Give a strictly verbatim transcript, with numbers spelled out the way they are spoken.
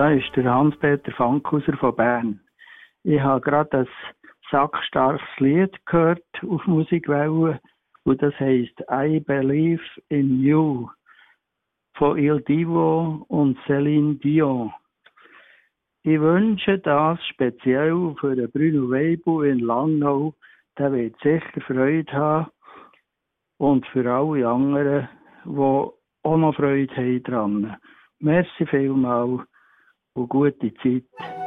Da ist der Hans-Peter Fankhauser von Bern. Ich habe gerade ein sackstarkes Lied gehört auf Musikwelle und das heisst I Believe in You von Il Divo und Céline Dion. Ich wünsche das speziell für den Bruno Weibu in Langnau. Der wird sicher Freude haben. Und für alle anderen, die auch noch Freude haben dran. Merci vielmals und gute Zeit.